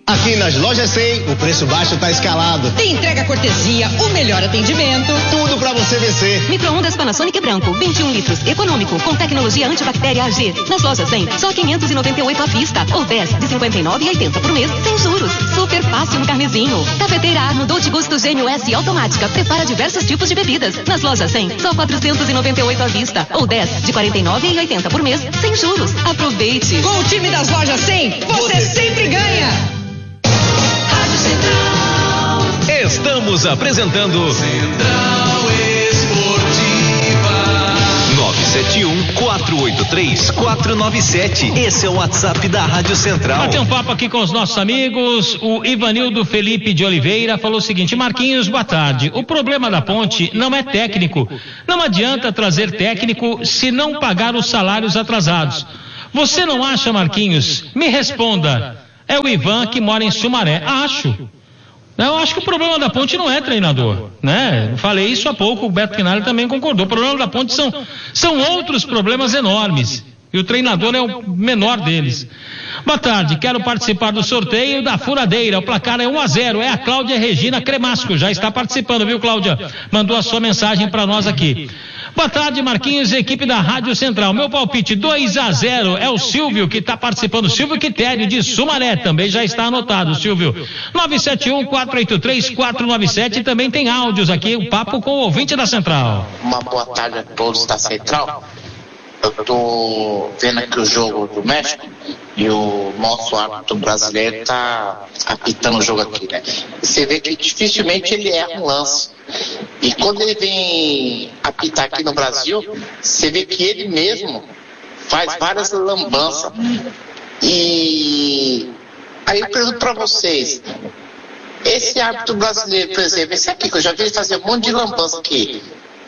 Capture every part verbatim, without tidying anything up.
Aqui nas Lojas cem, o preço baixo tá escalado. Tem entrega cortesia, o melhor atendimento. Tudo pra você vencer. Micro-ondas Panasonic branco, vinte e um litros, econômico, com tecnologia antibactéria A G. Nas Lojas cem, só quinhentos e noventa e oito à vista, ou dez de cinquenta e nove reais e oitenta por mês, sem juros. Super fácil no carnezinho. Cafeteira Arno Dolce Gusto Gênio S automática, prepara diversos tipos de bebidas. Nas Lojas cem, só quatrocentos e noventa e oito à vista, ou dez de quarenta e nove reais e oitenta por mês, sem juros. Aproveite. Com o time das Lojas cem, você, você sempre ganha. Central. Estamos apresentando Central Esportiva. nove sete um, quatro oito três, quatro nove sete. Esse é o WhatsApp da Rádio Central. Bateu um papo aqui com os nossos amigos. O Ivanildo Felipe de Oliveira falou o seguinte: Marquinhos, boa tarde. O problema da Ponte não é técnico. Não adianta trazer técnico se não pagar os salários atrasados. Você não acha, Marquinhos? Me responda. É o Ivan que mora em Sumaré. Acho. Eu acho que o problema da Ponte não é treinador, né? Falei isso há pouco, o Beto Quinalha também concordou. O problema da Ponte são, são outros problemas enormes. E o treinador é o menor deles. Boa tarde, quero participar do sorteio da furadeira. O placar é um a zero. É a Cláudia Regina Cremasco. Já está participando, viu, Cláudia? Mandou a sua mensagem para nós aqui. Boa tarde, Marquinhos, equipe da Rádio Central. Meu palpite dois a zero. É o Silvio que está participando. Silvio Quitério de Sumaré. Também já está anotado, Silvio. nove sete um, quatro oito três, quatro nove sete. Também tem áudios aqui. O papo com o ouvinte da Central. Uma boa tarde a todos da Central. Eu tô vendo aqui o jogo do México e o nosso árbitro brasileiro tá apitando o jogo aqui, né? Você vê que dificilmente ele erra um lance. E quando ele vem apitar aqui no Brasil, você vê que ele mesmo faz várias lambanças. E aí eu pergunto pra vocês, esse árbitro brasileiro, por exemplo, esse aqui que eu já vi ele fazer um monte de lambança aqui,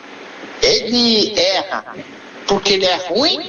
ele erra porque ele é ruim?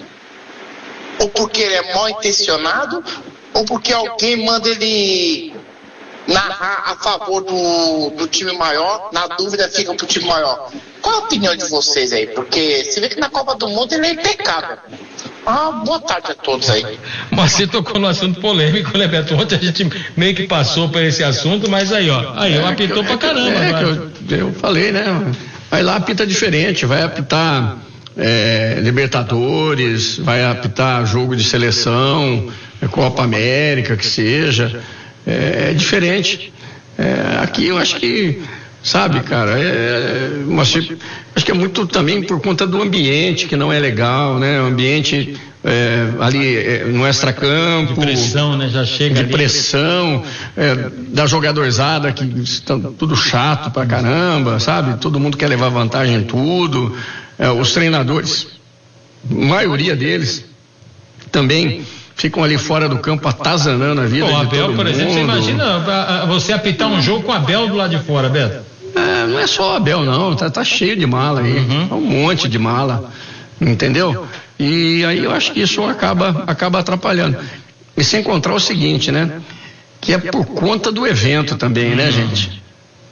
Ou porque ele é mal intencionado? Ou porque alguém manda ele narrar a favor do, do time maior? Na dúvida fica pro time maior. Qual a opinião de vocês aí? Porque você vê que na Copa do Mundo ele é impecável. Ah, boa tarde a todos aí. Mas você tocou no assunto polêmico, né, Beto? Ontem a gente meio que passou por esse assunto, mas aí, ó, aí eu apitou pra caramba. É, que eu, eu falei, né? Vai lá, apita diferente, vai apitar É, Libertadores, vai apitar jogo de seleção, Copa América, que seja, é, é diferente. É, aqui eu acho que, sabe, cara, é, uma, acho que é muito também por conta do ambiente que não é legal, né? O ambiente é, ali é, no extracampo, de pressão, né? Já chega de ali. pressão, é, da jogadorzada que estão tudo chato pra caramba, sabe? Todo mundo quer levar vantagem em tudo. É, os treinadores, a maioria deles também ficam ali fora do campo atazanando a vida. Pô, de Abel, todo por mundo. exemplo, você imagina você apitar um jogo com o Abel do lado de fora, Beto? É, não é só o Abel, não, tá, tá cheio de mala aí, uhum. Um monte de mala, entendeu? E aí eu acho que isso acaba, acaba atrapalhando. E sem encontrar o seguinte, né? Que é por conta do evento também, uhum. né, gente?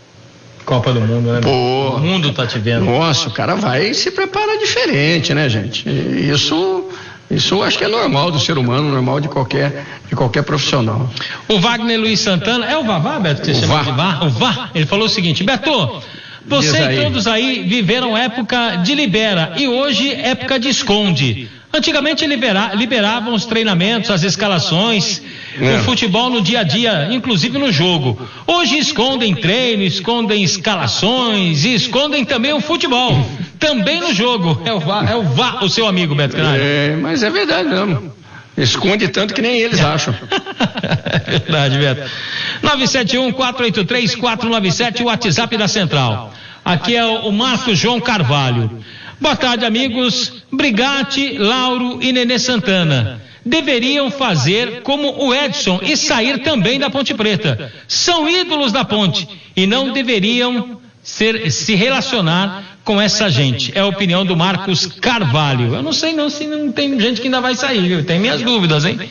Copa do Mundo, né? Pô, o mundo tá te vendo. Nossa, o cara vai e se prepara diferente, né, gente? Isso, isso eu acho que é normal do ser humano, normal de qualquer, de qualquer profissional. O Wagner Luiz Santana, é o Vavá, Beto, que você chama de Vá? O Vá, ele falou o seguinte: Beto, você e todos aí viveram época de libera e hoje época de esconde. Antigamente libera, liberavam os treinamentos, as escalações, é. o futebol no dia a dia, inclusive no jogo. Hoje escondem treino, escondem escalações e escondem também o futebol, também no jogo. É o Vá, é o, Vá, o seu amigo, Beto Canalha. É, mas é verdade mesmo. Esconde tanto que nem eles acham. É verdade, Beto. nove sete um, quatro oito três, quatro nove sete, o WhatsApp da Central. Aqui é o, o Marcos João Carvalho. Boa tarde, amigos. Brigatti, Lauro e Nenê Santana deveriam fazer como o Edson e sair também da Ponte Preta. São ídolos da Ponte e não deveriam ser, se relacionar com essa gente. É a opinião do Marcos Carvalho. Eu não sei não se não tem gente que ainda vai sair, viu? Tem minhas dúvidas, hein?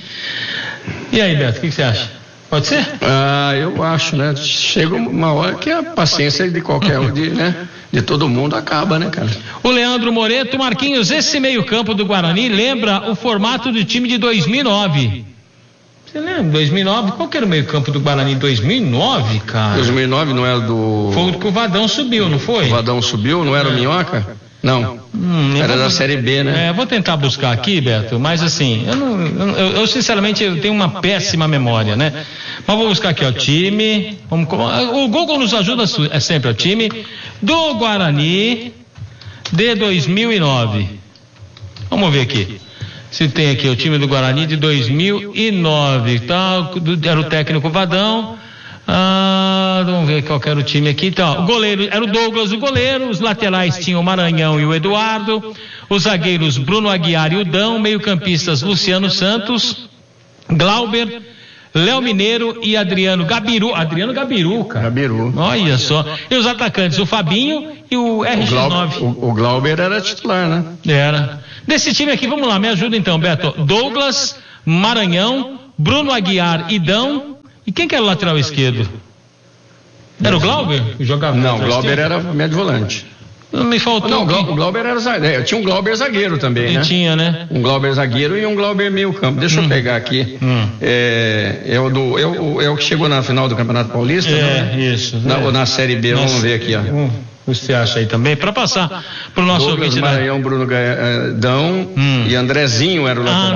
E aí, Beto, o que, que você acha? Pode ser? Ah, eu acho, né? Chega uma hora que a paciência de qualquer um, de, né? De todo mundo acaba, né, cara? O Leandro Moreto, Marquinhos, esse meio campo do Guarani lembra o formato do time de dois mil e nove. Você lembra? dois mil e nove, qual que era o meio campo do Guarani em dois mil e nove, cara? dois mil e nove não era do... Foi o que o Vadão subiu, não foi? O Vadão subiu, não era o Minhoca? Não. Hum, era vou... da Série B, né? É, vou tentar buscar aqui, Beto, mas assim, eu, não, eu, eu sinceramente eu tenho uma péssima memória, né? Mas vou buscar aqui, ó, time, vamos, o Google nos ajuda é sempre, o time do Guarani de dois mil e nove. Vamos ver aqui. Se tem aqui o time do Guarani de dois mil e nove, tá? Era o técnico Vadão. Ah, vamos ver qual que era o time aqui. Então, o goleiro era o Douglas, o goleiro. Os laterais tinham o Maranhão e o Eduardo. Os zagueiros Bruno Aguiar e o Dão. Meio-campistas Luciano Santos, Glauber, Léo Mineiro e Adriano Gabiru. Adriano Gabiru, cara. Gabiru. Olha só. E os atacantes, o Fabinho e o R X nove. O, o, o Glauber era titular, né? Era. Desse time aqui, vamos lá, me ajuda então, Beto. Douglas, Maranhão, Bruno Aguiar e Dão. E quem que era o lateral esquerdo? Era o Glauber? Que jogava Não, o Glauber esquerdo? Era médio volante. Me faltou. Não, o Glauber era zagueiro. Tinha um Glauber zagueiro também, né? Tinha, né? Um Glauber zagueiro e um Glauber meio campo. Deixa hum. eu pegar aqui. Hum. É, é, o do, é, o, é o que chegou na final do Campeonato Paulista? É, né? isso. Na, é. na Série B, Nossa, vamos ver aqui, ó. Hum. Você acha aí também? Para passar para o nosso Douglas, ouvinte. Maranhão, Bruno Gaedão hum. e Andrezinho era o lateral.